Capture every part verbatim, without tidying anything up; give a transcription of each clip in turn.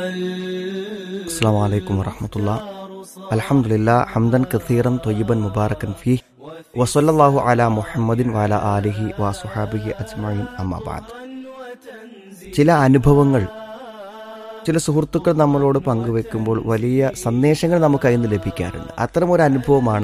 അസ്സലാമു അലൈക്കും വറഹ്മത്തുള്ളാഹി. അൽഹംദുലില്ലാഹ് ഹംദൻ കസീറൻ ത്വയ്യിബൻ മുബാറകൻ ഫീഹി വസല്ലല്ലാഹു അലാ മുഹമ്മദിൻ വഅലാ ആലിഹി വസ്വഹാബിഹി അജ്മഈൻ അമ്മാ ബഅദ്. ചില അനുഭവങ്ങൾ ചില സുഹൃത്തുക്കൾ നമ്മളോട് പങ്കുവെക്കുമ്പോൾ വലിയ സന്ദേശങ്ങൾ നമുക്ക് അതിൽ നിന്ന് ലഭിക്കാറുണ്ട്. അത്തരമൊരു അനുഭവമാണ്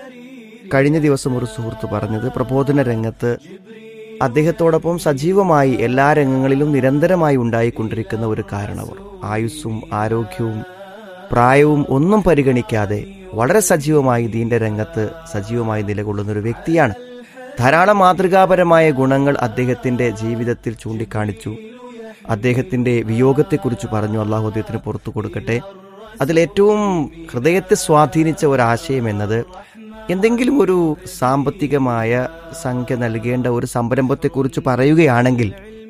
കഴിഞ്ഞ ദിവസം ഒരു സുഹൃത്ത് പറഞ്ഞത്. പ്രബോധന രംഗത്ത് അദ്ദേഹത്തോടൊപ്പം സജീവമായി എല്ലാ രംഗങ്ങളിലും നിരന്തരമായി ഉണ്ടായിക്കൊണ്ടിരിക്കുന്ന ഒരു കാരണവർ, ആയുസ്സും ആരോഗ്യവും പ്രായവും ഒന്നും പരിഗണിക്കാതെ വളരെ സജീവമായി ദീന്റെ രംഗത്ത് സജീവമായി നിലകൊള്ളുന്ന ഒരു വ്യക്തിയാണ്. ധാരാളം മാതൃകാപരമായ ഗുണങ്ങൾ അദ്ദേഹത്തിന്റെ ജീവിതത്തിൽ ചൂണ്ടിക്കാണിച്ചു. അദ്ദേഹത്തിന്റെ വിയോഗത്തെക്കുറിച്ച് പറഞ്ഞു. അള്ളാഹു അദ്ദേഹത്തിന് പുറത്തു കൊടുക്കട്ടെ. അതിലേറ്റവും ഹൃദയത്തെ സ്വാധീനിച്ച ഒരാശയം എന്നത്, എന്തെങ്കിലും ഒരു സാമ്പത്തികമായ സംഖ്യ നൽകേണ്ട ഒരു സംരംഭത്തെക്കുറിച്ച് പറയുകയാണെങ്കിൽ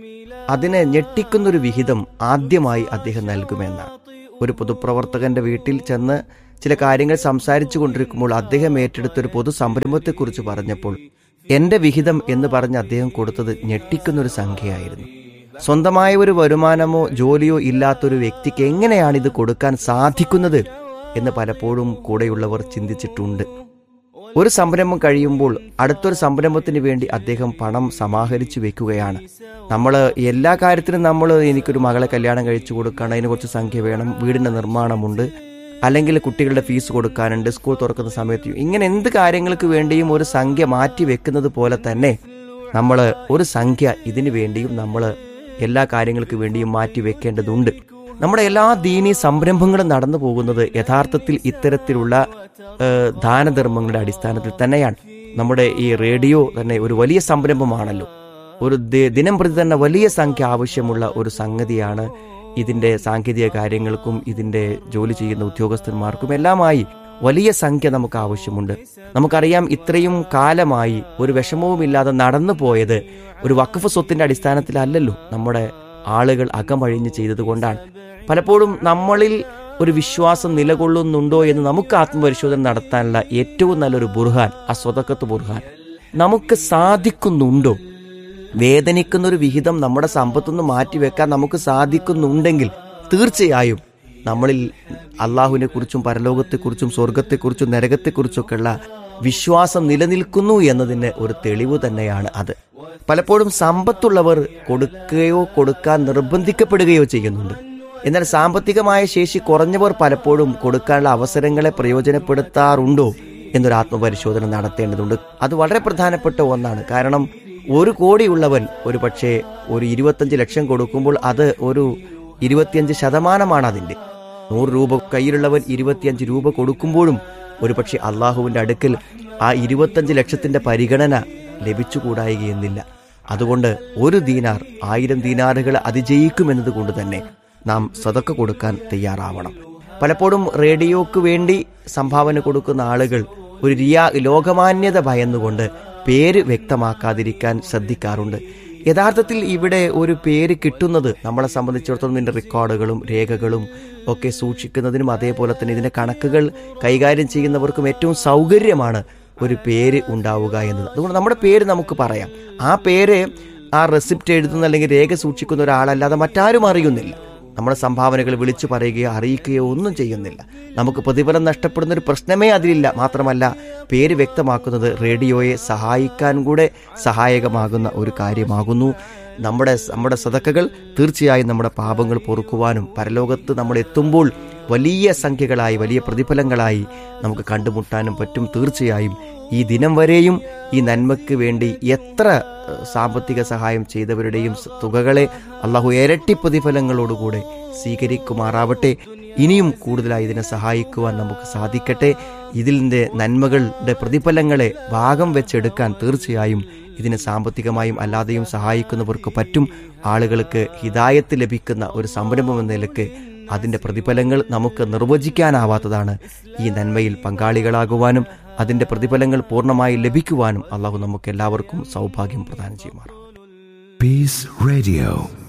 അതിനെ ഞെട്ടിക്കുന്നൊരു വിഹിതം ആദ്യമായി അദ്ദേഹം നൽകുമെന്നാണ്. ഒരു പൊതുപ്രവർത്തകന്റെ വീട്ടിൽ ചെന്ന് ചില കാര്യങ്ങൾ സംസാരിച്ചു കൊണ്ടിരിക്കുമ്പോൾ അദ്ദേഹം ഏറ്റെടുത്തൊരു പൊതു സംരംഭത്തെക്കുറിച്ച് പറഞ്ഞപ്പോൾ എന്റെ വിഹിതം എന്ന് പറഞ്ഞ് അദ്ദേഹം കൊടുത്തത് ഞെട്ടിക്കുന്നൊരു സംഖ്യയായിരുന്നു. സ്വന്തമായ ഒരു വരുമാനമോ ജോലിയോ ഇല്ലാത്തൊരു വ്യക്തിക്ക് എങ്ങനെയാണ് ഇത് കൊടുക്കാൻ സാധിക്കുന്നത് എന്ന് പലപ്പോഴും കൂടെയുള്ളവർ ചിന്തിച്ചിട്ടുണ്ട്. ഒരു സംരംഭം കഴിയുമ്പോൾ അടുത്തൊരു സംരംഭത്തിന് വേണ്ടി അദ്ദേഹം പണം സമാഹരിച്ചു വെക്കുകയാണ്. നമ്മൾ എല്ലാ കാര്യത്തിനും നമ്മൾ എനിക്കൊരു മകളെ കല്യാണം കഴിച്ചു കൊടുക്കണം, അതിന് കുറച്ച് സംഖ്യ വേണം, വീടിൻ്റെ നിർമ്മാണമുണ്ട്, അല്ലെങ്കിൽ കുട്ടികളുടെ ഫീസ് കൊടുക്കാനുണ്ട്, സ്കൂൾ തുറക്കുന്ന സമയത്ത്, ഇങ്ങനെ എന്ത് കാര്യങ്ങൾക്ക് വേണ്ടിയും ഒരു സംഖ്യ മാറ്റി വെക്കുന്നത് പോലെ തന്നെ നമ്മൾ ഒരു സംഖ്യ ഇതിനു വേണ്ടിയും നമ്മൾ എല്ലാ കാര്യങ്ങൾക്ക് വേണ്ടിയും മാറ്റി വെക്കേണ്ടതുണ്ട്. നമ്മുടെ എല്ലാ ദീനീ സംരംഭങ്ങളും നടന്നു പോകുന്നത് യഥാർത്ഥത്തിൽ ഇത്തരത്തിലുള്ള ദാനധർമ്മങ്ങളുടെ അടിസ്ഥാനത്തിൽ തന്നെയാണ്. നമ്മുടെ ഈ റേഡിയോ തന്നെ ഒരു വലിയ സംരംഭമാണല്ലോ. ഒരു ദിനം പ്രതി തന്നെ വലിയ സംഖ്യ ആവശ്യമുള്ള ഒരു സംഗതിയാണ്. ഇതിന്റെ സാങ്കേതിക കാര്യങ്ങൾക്കും ഇതിന്റെ ജോലി ചെയ്യുന്ന ഉദ്യോഗസ്ഥന്മാർക്കും എല്ലാമായി വലിയ സംഖ്യ നമുക്ക് ആവശ്യമുണ്ട്. നമുക്കറിയാം, ഇത്രയും കാലമായി ഒരു വിഷമവുമില്ലാതെ നടന്നു പോയത് ഒരു വഖഫ് സ്വത്തിന്റെ അടിസ്ഥാനത്തിലല്ലല്ലോ, നമ്മുടെ ആളുകൾ അകമഴിഞ്ഞ് ചെയ്തതുകൊണ്ടാണ്. പലപ്പോഴും നമ്മളിൽ ഒരു വിശ്വാസം നിലകൊള്ളുന്നുണ്ടോ എന്ന് നമുക്ക് ആത്മപരിശോധന നടത്താനുള്ള ഏറ്റവും നല്ലൊരു ബുർഹാൻ ആ സ്വതക്കത്ത് ബുർഹാൻ. നമുക്ക് സാധിക്കുന്നുണ്ടോ? വേദനിക്കുന്നൊരു വിഹിതം നമ്മുടെ സമ്പത്തുനിന്ന് മാറ്റിവെക്കാൻ നമുക്ക് സാധിക്കുന്നുണ്ടെങ്കിൽ തീർച്ചയായും നമ്മളിൽ അള്ളാഹുവിനെ കുറിച്ചും പരലോകത്തെക്കുറിച്ചും സ്വർഗത്തെക്കുറിച്ചും നരകത്തെക്കുറിച്ചൊക്കെയുള്ള വിശ്വാസം നിലനിൽക്കുന്നു എന്നതിന് ഒരു തെളിവ് തന്നെയാണ് അത്. പലപ്പോഴും സമ്പത്തുള്ളവർ കൊടുക്കുകയോ കൊടുക്കാൻ നിർബന്ധിക്കപ്പെടുകയോ ചെയ്യുന്നുണ്ട്. എന്നാൽ സാമ്പത്തികമായ ശേഷി കുറഞ്ഞവർ പലപ്പോഴും കൊടുക്കാനുള്ള അവസരങ്ങളെ പ്രയോജനപ്പെടുത്താറുണ്ടോ എന്നൊരു ആത്മപരിശോധന നടത്തേണ്ടതുണ്ട്. അത് വളരെ പ്രധാനപ്പെട്ട ഒന്നാണ്. കാരണം ഒരു കോടിയുള്ളവൻ ഒരു പക്ഷേ ഒരു ഇരുപത്തഞ്ച് ലക്ഷം കൊടുക്കുമ്പോൾ അത് ഒരു ഇരുപത്തിയഞ്ച് ശതമാനമാണ് അതിൻ്റെ. നൂറ് രൂപ കയ്യിലുള്ളവൻ ഇരുപത്തിയഞ്ച് രൂപ കൊടുക്കുമ്പോഴും ഒരു പക്ഷേ അള്ളാഹുവിൻ്റെ അടുക്കൽ ആ ഇരുപത്തഞ്ച് ലക്ഷത്തിന്റെ പരിഗണന ലഭിച്ചുകൂടായികയെന്നില്ല. അതുകൊണ്ട് ഒരു ദീനാർ ആയിരം ദീനാറുകൾ അതിജയിക്കുമെന്നത് കൊണ്ട് തന്നെ നാം സദക്ക കൊടുക്കാൻ തയ്യാറാവണം. പലപ്പോഴും റേഡിയോക്ക് വേണ്ടി സംഭാവന കൊടുക്കുന്ന ആളുകൾ ഒരു റിയാ ലോകമാന്യത ഭയന്നുകൊണ്ട് പേര് വ്യക്തമാക്കാതിരിക്കാൻ ശ്രദ്ധിക്കാറുണ്ട്. യഥാർത്ഥത്തിൽ ഇവിടെ ഒരു പേര് കിട്ടുന്നത് നമ്മളെ സംബന്ധിച്ചിടത്തോളം ഇതിൻ്റെ റെക്കോർഡുകളും രേഖകളും ഒക്കെ സൂക്ഷിക്കുന്നതിനും അതേപോലെ തന്നെ ഇതിൻ്റെ കണക്കുകൾ കൈകാര്യം ചെയ്യുന്നവർക്കും ഏറ്റവും സൗകര്യമാണ് ഒരു പേര് ഉണ്ടാവുക എന്നത്. അതുകൊണ്ട് നമ്മുടെ പേര് നമുക്ക് പറയാം. ആ പേര് ആ റെസിപ്റ്റ് എഴുതുന്ന അല്ലെങ്കിൽ രേഖ സൂക്ഷിക്കുന്ന ഒരാളല്ലാതെ മറ്റാരും അറിയുന്നില്ല. നമ്മുടെ സംഭാവനകൾ വിളിച്ചു പറയുകയോ അറിയിക്കുകയോ ഒന്നും ചെയ്യുന്നില്ല. നമുക്ക് പ്രതിഫലം നഷ്ടപ്പെടുന്ന ഒരു പ്രശ്നമേ അതിലില്ല. മാത്രമല്ല, പേര് വ്യക്തമാക്കുന്നത് റേഡിയോയെ സഹായിക്കാൻ കൂടെ സഹായകമാകുന്ന ഒരു കാര്യമാകുന്നു. നമ്മുടെ നമ്മുടെ സദക്കകൾ തീർച്ചയായും നമ്മുടെ പാപങ്ങൾ പൊറുക്കുവാനും പരലോകത്ത് നമ്മൾ എത്തുമ്പോൾ വലിയ സംഖ്യകളായി വലിയ പ്രതിഫലങ്ങളായി നമുക്ക് കണ്ടുമുട്ടാനും പറ്റും. തീർച്ചയായും ഈ ദിനം വരെയും ഈ നന്മയ്ക്ക് വേണ്ടി എത്ര സാമ്പത്തിക സഹായം ചെയ്തവരുടെയും തുകകളെ അള്ളാഹു ഇരട്ടി പ്രതിഫലങ്ങളോടുകൂടെ സ്വീകരിക്കുമാറാവട്ടെ. ഇനിയും കൂടുതലായി ഇതിനെ സഹായിക്കുവാൻ നമുക്ക് സാധിക്കട്ടെ. ഇതിൻ്റെ നന്മകളുടെ പ്രതിഫലങ്ങളെ ഭാഗം വെച്ചെടുക്കാൻ തീർച്ചയായും ഇതിനെ സാമ്പത്തികമായും അല്ലാതെയും സഹായിക്കുന്നവർക്ക് പറ്റും. ആളുകൾക്ക് ഹിദായത്ത് ലഭിക്കുന്ന ഒരു സംരംഭം എന്ന നിലക്ക് അതിൻ്റെ പ്രതിഫലങ്ങൾ നമുക്ക് നിർവചിക്കാനാവാത്തതാണ്. ഈ നന്മയിൽ പങ്കാളികളാകുവാനും അതിൻ്റെ പ്രതിഫലങ്ങൾ പൂർണ്ണമായി ലഭിക്കുവാനും അള്ളാഹു നമുക്ക് എല്ലാവർക്കും സൗഭാഗ്യം പ്രദാനം ചെയ്യുമാറാം. Peace Radio.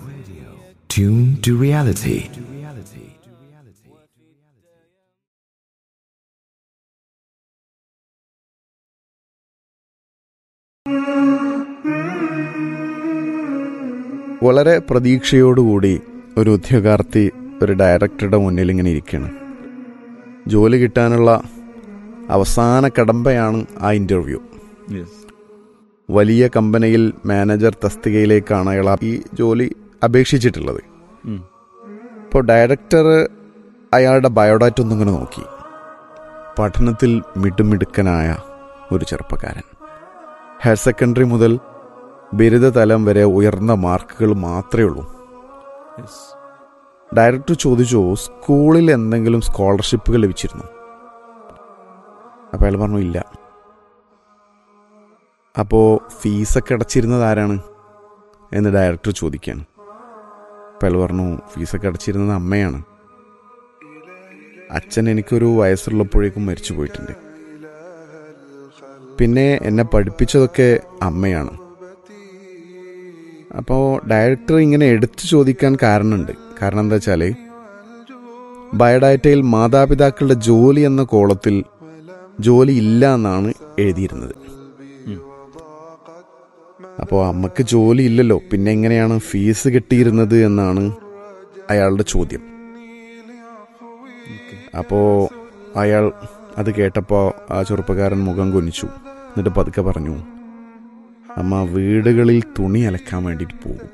Tune to reality. വളരെ പ്രതീക്ഷയോടുകൂടി ഒരു ഉദ്യോഗാർത്ഥി ഒരു ഡയറക്ടറുടെ മുന്നിൽ ഇങ്ങനെ ഇരിക്കുകയാണ്. ജോലി കിട്ടാനുള്ള അവസാന കടമ്പയാണ് ആ ഇൻ്റർവ്യൂ. വലിയ കമ്പനിയിൽ മാനേജർ തസ്തികയിലേക്കാണ് അയാൾ ഈ ജോലി അപേക്ഷിച്ചിട്ടുള്ളത്. അപ്പോൾ ഡയറക്ടർ അയാളുടെ ബയോഡാറ്റ ഒന്നും ഇങ്ങനെ നോക്കി. പഠനത്തിൽ മിടുമിടുക്കനായ ഒരു ചെറുപ്പക്കാരൻ, ഹയർ സെക്കൻഡറി മുതൽ ബിരുദതലം വരെ ഉയർന്ന മാർക്കുകൾ മാത്രമേ ഉള്ളൂ. ഡയറക്ടർ ചോദിച്ചു, സ്കൂളിൽ എന്തെങ്കിലും സ്കോളർഷിപ്പുകൾ ലഭിച്ചിരുന്നു? അപ്പോൾ അയാൾ പറഞ്ഞു ഇല്ല. അപ്പോൾ ഫീസൊക്കെ അടച്ചിരുന്നത് ആരാണ് എന്ന് ഡയറക്ടർ ചോദിക്കുകയാണ്. അപ്പോൾ അയാൾ പറഞ്ഞു ഫീസൊക്കെ അടച്ചിരുന്നത് അമ്മയാണ്. അച്ഛൻ എനിക്കൊരു വയസ്സുള്ളപ്പോഴേക്കും മരിച്ചു പോയിട്ടുണ്ട്. പിന്നെ എന്നെ പഠിപ്പിച്ചതൊക്കെ അമ്മയാണ്. അപ്പോൾ ഡയറക്ടർ ഇങ്ങനെ എടുത്തു ചോദിക്കാൻ കാരണമുണ്ട്. കാരണം എന്താ വെച്ചാൽ ബയോഡാറ്റയിൽ മാതാപിതാക്കളുടെ ജോലി എന്ന കോളത്തിൽ ജോലി ഇല്ല എന്നാണ് എഴുതിയിരുന്നത്. അപ്പോൾ അമ്മക്ക് ജോലി ഇല്ലല്ലോ, പിന്നെ എങ്ങനെയാണ് ഫീസ് കിട്ടിയിരുന്നത് എന്നാണ് അയാളുടെ ചോദ്യം. അപ്പോൾ അയാൾ അത് കേട്ടപ്പോൾ ആ ചെറുപ്പക്കാരൻ മുഖം കുനിച്ചു. എന്നിട്ട് പതുക്കെ പറഞ്ഞു, അമ്മ വീടുകളിൽ തുണി അലക്കാൻ വേണ്ടിയിട്ട് പോകും.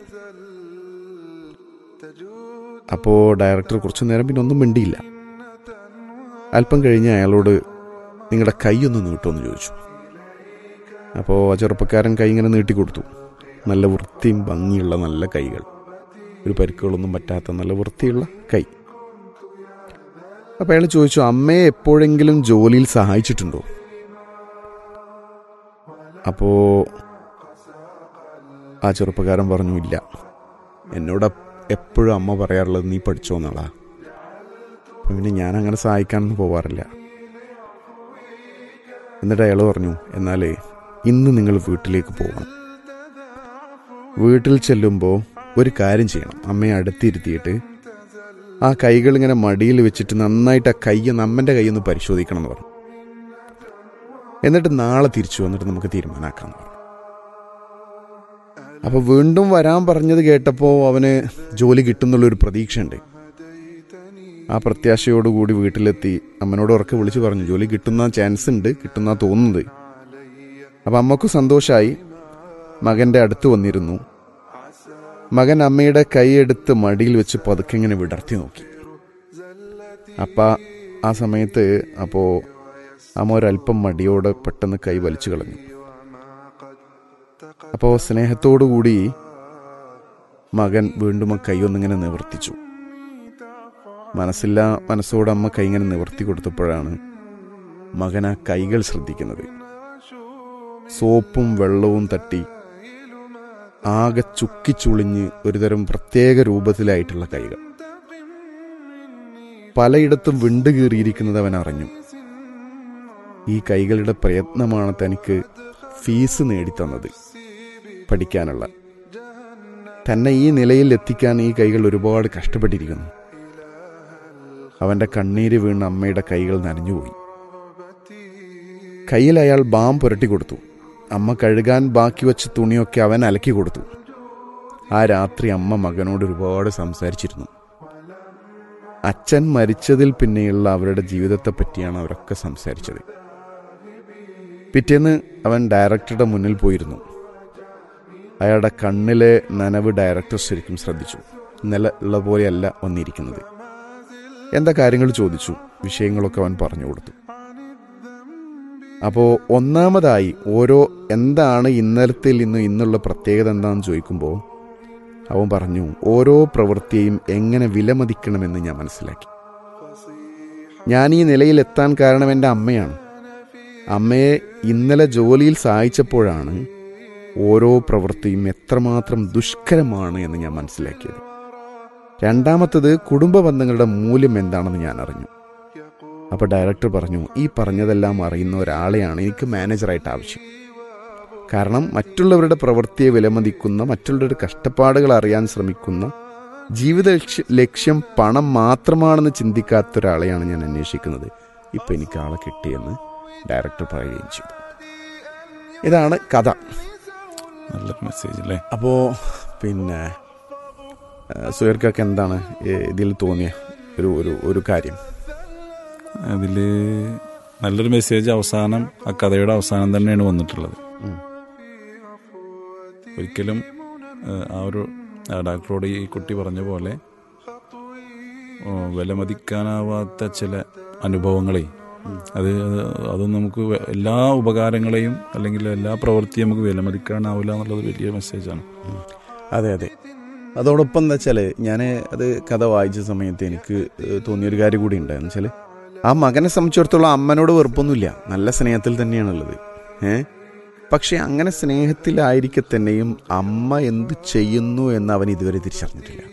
അപ്പോൾ ഡയറക്ടർ കുറച്ചു നേരം പിന്നെ ഒന്നും മിണ്ടിയില്ല. അല്പം കഴിഞ്ഞ് അയാളോട് നിങ്ങളുടെ കൈ ഒന്ന് നീട്ടുമെന്ന് ചോദിച്ചു. അപ്പോൾ ആ ചെറുപ്പക്കാരൻ കൈ ഇങ്ങനെ നീട്ടിക്കൊടുത്തു. നല്ല വൃത്തിയും ഭംഗിയുള്ള നല്ല കൈകൾ, ഒരു പരിക്കുകളൊന്നും പറ്റാത്ത നല്ല വൃത്തിയുള്ള കൈ. അപ്പോൾ അയാൾ ചോദിച്ചു, അമ്മയെ എപ്പോഴെങ്കിലും ജോലിയിൽ സഹായിച്ചിട്ടുണ്ടോ? അപ്പോൾ ആ ചെറുപ്പക്കാരൻ പറഞ്ഞു ഇല്ല. എന്നോട് എപ്പോഴും അമ്മ പറയാറുള്ളത് നീ പഠിച്ചോ എന്നാളാ. അപ്പം പിന്നെ ഞാൻ അങ്ങനെ സഹായിക്കാനൊന്നും പോവാറില്ല. എന്നിട്ട് അയാൾ പറഞ്ഞു, എന്നാലേ ഇന്ന് നിങ്ങൾ വീട്ടിലേക്ക് പോകണം. വീട്ടിൽ ചെല്ലുമ്പോൾ ഒരു കാര്യം ചെയ്യണം. അമ്മയെ അടുത്തിരുത്തിയിട്ട് ആ കൈകൾ ഇങ്ങനെ മടിയിൽ വെച്ചിട്ട് നന്നായിട്ട് ആ കൈ അമ്മൻ്റെ കൈ ഒന്ന് പരിശോധിക്കണം എന്ന് പറഞ്ഞു. എന്നിട്ട് നാളെ തിരിച്ചു വന്നിട്ട് നമുക്ക് തീരുമാനമാക്കാമെന്ന് പറഞ്ഞു. അപ്പോൾ വീണ്ടും വരാൻ പറഞ്ഞത് കേട്ടപ്പോൾ അവന് ജോലി കിട്ടുന്നുള്ളൊരു പ്രതീക്ഷയുണ്ട്. ആ പ്രത്യാശയോടുകൂടി വീട്ടിലെത്തി അമ്മനോട് ഉറക്കെ വിളിച്ച് പറഞ്ഞു, ജോലി കിട്ടുന്ന ചാൻസ് ഉണ്ട്, കിട്ടുന്ന തോന്നുന്നത്. അപ്പം അമ്മക്ക് സന്തോഷമായി. മകൻ്റെ അടുത്ത് വന്നിരുന്നു. മകൻ അമ്മയുടെ കൈയെടുത്ത് മടിയിൽ വെച്ച് പതുക്കെ ഇങ്ങനെ വിടർത്തി നോക്കി. അപ്പം ആ സമയത്ത് അപ്പോൾ അമ്മ ഒരല്പം മടിയോടെ പെട്ടെന്ന് കൈ വലിച്ചു കളഞ്ഞു. അപ്പോൾ സ്നേഹത്തോടു കൂടി മകൻ വീണ്ടും ആ കൈ ഒന്നിങ്ങനെ നിവർത്തിച്ചു. മനസ്സില്ല മനസ്സോട് അമ്മ കൈ ഇങ്ങനെ നിവർത്തി കൊടുത്തപ്പോഴാണ് മകൻ ആ കൈകൾ ശ്രദ്ധിക്കുന്നത്. സോപ്പും വെള്ളവും തട്ടി ആകെ ചുക്കിച്ചുളിഞ്ഞ് ഒരുതരം പ്രത്യേക രൂപത്തിലായിട്ടുള്ള കൈകൾ. പലയിടത്തും വിണ്ട് കീറിയിരിക്കുന്നത് അവൻ അറിഞ്ഞു. ഈ കൈകളുടെ പ്രയത്നമാണ് തനിക്ക് ഫീസ് നേടിത്തന്നത്, പഠിക്കാനുള്ള. തന്നെ ഈ നിലയിൽ എത്തിക്കാൻ ഈ കൈകൾ ഒരുപാട് കഷ്ടപ്പെട്ടിരിക്കുന്നു. അവൻ്റെ കണ്ണീര് വീണ് അമ്മയുടെ കൈകൾ നനഞ്ഞുപോയി. കയ്യിൽ അയാൾ ബാം പുരട്ടി കൊടുത്തു. അമ്മ കഴുകാൻ ബാക്കി വെച്ച തുണിയൊക്കെ അവൻ അലക്കി കൊടുത്തു. ആ രാത്രി അമ്മ മകനോട് ഒരുപാട് സംസാരിച്ചിരുന്നു. അച്ഛൻ മരിച്ചതിൽ പിന്നെയുള്ള അവരുടെ ജീവിതത്തെ പറ്റിയാണ് അവരൊക്കെ സംസാരിച്ചത്. പിറ്റേന്ന് അവൻ ഡയറക്ടറുടെ മുന്നിൽ പോയിരുന്നു. അയാളുടെ കണ്ണിലെ നനവ് ഡയറക്ടർ ശരിക്കും ശ്രദ്ധിച്ചു. ഇന്നലെ ഉള്ള പോലെയല്ല വന്നിരിക്കുന്നത്. എന്താ കാര്യങ്ങൾ ചോദിച്ചു. വിഷയങ്ങളൊക്കെ അവൻ പറഞ്ഞു കൊടുത്തു. അപ്പോൾ ഒന്നാമതായി ഓരോ എന്താണ് ഇന്നലത്തിൽ നിന്ന് ഇന്നുള്ള പ്രത്യേകത എന്താണെന്ന് ചോദിക്കുമ്പോൾ അവൻ പറഞ്ഞു, ഓരോ പ്രവൃത്തിയെയും എങ്ങനെ വിലമതിക്കണമെന്ന് ഞാൻ മനസ്സിലാക്കി. ഞാൻ ഈ നിലയിലെത്താൻ കാരണം എൻ്റെ അമ്മയാണ്. അമ്മയെ ഇന്നലെ ജോലിയിൽ സഹായിച്ചപ്പോഴാണ് ഓരോ പ്രവൃത്തിയും എത്രമാത്രം ദുഷ്കരമാണ് എന്ന് ഞാൻ മനസ്സിലാക്കിയത്. രണ്ടാമത്തത്, കുടുംബ ബന്ധങ്ങളുടെ മൂല്യം എന്താണെന്ന് ഞാൻ അറിഞ്ഞു. അപ്പോൾ ഡയറക്ടർ പറഞ്ഞു, ഈ പറഞ്ഞതെല്ലാം അറിയുന്ന ഒരാളെയാണ് എനിക്ക് മാനേജറായിട്ട് ആവശ്യം. കാരണം മറ്റുള്ളവരുടെ പ്രവൃത്തിയെ വിലമതിക്കുന്ന, മറ്റുള്ളവരുടെ കഷ്ടപ്പാടുകൾ അറിയാൻ ശ്രമിക്കുന്ന, ജീവിത ലക്ഷ്യം പണം മാത്രമാണെന്ന് ചിന്തിക്കാത്ത ഒരാളെയാണ് ഞാൻ അന്വേഷിക്കുന്നത്. ഇപ്പം എനിക്ക് ആളെ കിട്ടിയെന്ന് ഡയറക്ടർ പറയുകയും ചെയ്തു. ഇതാണ് കഥ. നല്ല മെസ്സേജ് അല്ലേ? അപ്പോൾ പിന്നെ സുഹൈർക്കൊക്കെ എന്താണ് ഇതിൽ തോന്നിയ ഒരു ഒരു ഒരു കാര്യം? അതിൽ നല്ലൊരു മെസ്സേജ് അവസാനം, ആ കഥയുടെ അവസാനം തന്നെയാണ് വന്നിട്ടുള്ളത്. ഒരിക്കലും ആ ഒരു ഡോക്ടറോട് ഈ കുട്ടി പറഞ്ഞ പോലെ വിലമതിക്കാനാവാത്ത ചില അനുഭവങ്ങളെ അത് അതൊന്നും നമുക്ക് എല്ലാ ഉപകാരങ്ങളെയും അല്ലെങ്കിൽ എല്ലാ പ്രവൃത്തിയും നമുക്ക് വിലമതിക്കാനാവില്ല എന്നുള്ളത് വലിയ മെസ്സേജാണ്. അതെ അതെ. അതോടൊപ്പം എന്താ വെച്ചാൽ ഞാൻ അത് കഥ വായിച്ച സമയത്ത് എനിക്ക് തോന്നിയൊരു കാര്യം കൂടി ഉണ്ടായെന്ന് വെച്ചാൽ, ആ മകനെ സംബന്ധിച്ചിടത്തോളം അമ്മനോട് വെറുപ്പൊന്നുമില്ല, നല്ല സ്നേഹത്തിൽ തന്നെയാണുള്ളത്. ഏ പക്ഷെ അങ്ങനെ സ്നേഹത്തിലായിരിക്കെ തന്നെയും അമ്മ എന്ത് ചെയ്യുന്നു എന്ന് അവൻ ഇതുവരെ തിരിച്ചറിഞ്ഞിട്ടില്ല.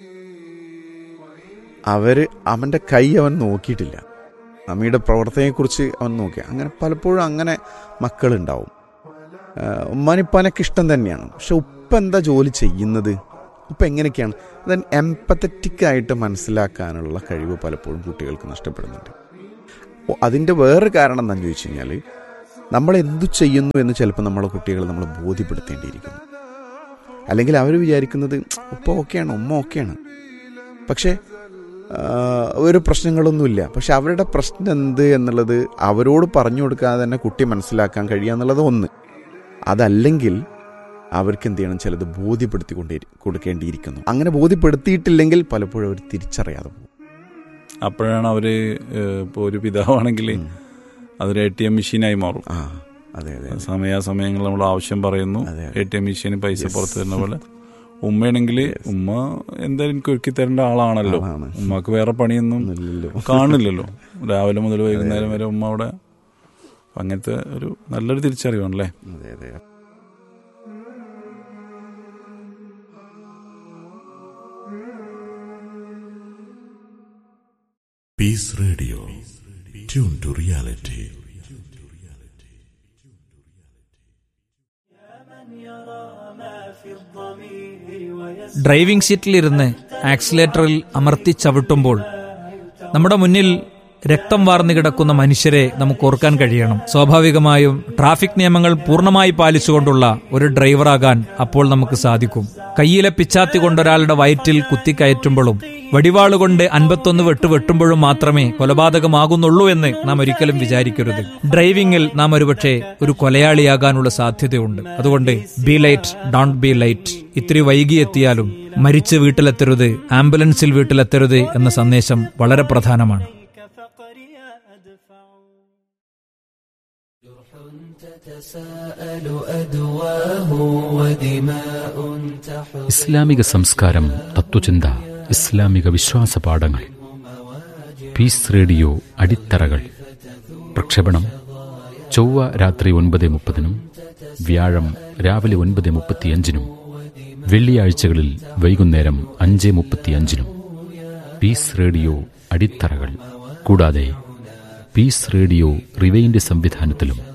അവർ അവൻ്റെ കൈ അവൻ നോക്കിയിട്ടില്ല, അമ്മയുടെ പ്രവർത്തനയെക്കുറിച്ച് അവൻ നോക്കി. അങ്ങനെ പലപ്പോഴും അങ്ങനെ മക്കളുണ്ടാവും. ഉമ്മാനിപ്പാനൊക്കെ ഇഷ്ടം തന്നെയാണ്, പക്ഷെ ഉപ്പ എന്താ ജോലി ചെയ്യുന്നത്, ഉപ്പ എങ്ങനെയൊക്കെയാണ്, അത് എംപത്തറ്റിക്കായിട്ട് മനസ്സിലാക്കാനുള്ള കഴിവ് പലപ്പോഴും കുട്ടികൾക്ക് നഷ്ടപ്പെടുന്നുണ്ട്. അതിൻ്റെ വേറൊരു കാരണം എന്താണെന്ന് ചോദിച്ചു കഴിഞ്ഞാൽ, നമ്മൾ എന്തു ചെയ്യുന്നു എന്ന് ചിലപ്പോൾ നമ്മളെ കുട്ടികളെ നമ്മൾ ബോധ്യപ്പെടുത്തേണ്ടിയിരിക്കുന്നു. അല്ലെങ്കിൽ അവർ വിചാരിക്കുന്നത് ഉപ്പ ഓക്കെയാണ്, ഉമ്മ ഓക്കെയാണ്, പക്ഷേ ഒരു പ്രശ്നങ്ങളൊന്നുമില്ല. പക്ഷെ അവരുടെ പ്രശ്നം എന്ത് എന്നുള്ളത് അവരോട് പറഞ്ഞു കൊടുക്കാതെ തന്നെ കുട്ടി മനസ്സിലാക്കാൻ കഴിയുക എന്നുള്ളത് ഒന്ന്. അതല്ലെങ്കിൽ അവർക്ക് എന്ത് ചെയ്യണം, ചിലത് ബോധ്യപ്പെടുത്തിക്കൊണ്ടേ കൊടുക്കേണ്ടിയിരിക്കുന്നു. അങ്ങനെ ബോധ്യപ്പെടുത്തിയിട്ടില്ലെങ്കിൽ പലപ്പോഴും അവർ തിരിച്ചറിയാതെ പോകും. അപ്പോഴാണ് അവർ ഇപ്പോൾ ഒരു പിതാവാണെങ്കിൽ അതൊരു എ ടി എം മെഷീനായി മാറും. ആ അതെ അതെ. സമയാസമയങ്ങൾ നമ്മൾ ആവശ്യം പറയുന്നു, എ ടി എം മെഷീന് പൈസ പുറത്ത് തരുന്ന പോലെ. ഉമ്മയാണെങ്കിൽ ഉമ്മ എന്തായാലും എനിക്ക് ഒരുക്കി തരേണ്ട ആളാണല്ലോ, ഉമ്മക്ക് വേറെ പണിയൊന്നും കാണില്ലല്ലോ, രാവിലെ മുതൽ വൈകുന്നേരം വരെ ഉമ്മ അവിടെ. അങ്ങനത്തെ ഒരു നല്ലൊരു തിരിച്ചറിവാണല്ലേ. അതെ അതെ. Peace Radio. Tune to reality. Driving സീറ്റിലിരുന്ന് ആക്സിലേറ്ററിൽ അമർത്തി ചവിട്ടുമ്പോൾ നമ്മുടെ മുന്നിൽ രക്തം വാർന്നു കിടക്കുന്ന മനുഷ്യരെ നമുക്ക് ഓർക്കാൻ കഴിയണം. സ്വാഭാവികമായും ട്രാഫിക് നിയമങ്ങൾ പൂർണ്ണമായി പാലിച്ചുകൊണ്ടുള്ള ഒരു ഡ്രൈവറാകാൻ അപ്പോൾ നമുക്ക് സാധിക്കും. കയ്യിലെ പിച്ചാത്തി കൊണ്ടൊരാളുടെ വയറ്റിൽ കുത്തിക്കയറ്റുമ്പോഴും വടിവാളുകൊണ്ട് അൻപത്തൊന്ന് വെട്ട് വെട്ടുമ്പോഴും മാത്രമേ കൊലപാതകമാകുന്നുള്ളൂ എന്ന് നാം ഒരിക്കലും വിചാരിക്കരുത്. ഡ്രൈവിംഗിൽ നാം ഒരുപക്ഷെ ഒരു കൊലയാളിയാകാനുള്ള സാധ്യതയുണ്ട്. അതുകൊണ്ട് B light, don't be light. ഇത്തിരി വൈകിയെത്തിയാലും മരിച്ച് വീട്ടിലെത്തരുത്, ആംബുലൻസിൽ വീട്ടിലെത്തരുത് എന്ന സന്ദേശം വളരെ പ്രധാനമാണ്. ഇസ്ലാമിക സംസ്കാരം, തത്വചിന്ത, ഇസ്ലാമിക വിശ്വാസ പാഠങ്ങൾ. Piece radio അടിത്തറകൾ. പ്രക്ഷേപണം ചൊവ്വ രാത്രി ഒൻപത് മുപ്പതിനും വ്യാഴം രാവിലെ ഒൻപത് മുപ്പത്തിയഞ്ചിനും വെള്ളിയാഴ്ചകളിൽ വൈകുന്നേരം അഞ്ച് മുപ്പത്തിയഞ്ചിനും. Piece radio അടിത്തറകൾ. കൂടാതെ പീസ് റേഡിയോ റിവൈൻഡ് സംവിധാനത്തിലും